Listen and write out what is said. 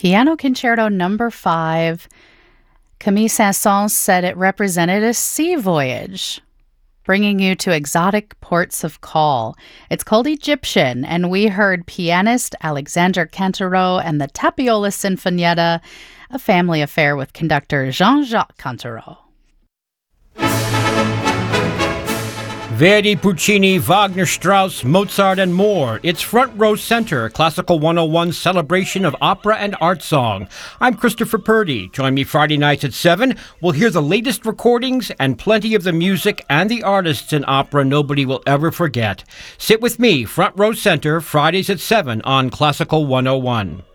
Piano Concerto Number 5. Camille Saint-Saëns said it represented a sea voyage, bringing you to exotic ports of call. It's called Egyptian, and we heard pianist Alexandre Cantereau and the Tapiola Sinfonietta, a family affair with conductor Jean-Jacques Cantereau. Verdi, Puccini, Wagner, Strauss, Mozart, and more. It's Front Row Center, Classical 101's celebration of opera and art song. I'm Christopher Purdy. Join me Friday nights at 7. We'll hear the latest recordings and plenty of the music and the artists in opera nobody will ever forget. Sit with me, Front Row Center, Fridays at 7 on Classical 101.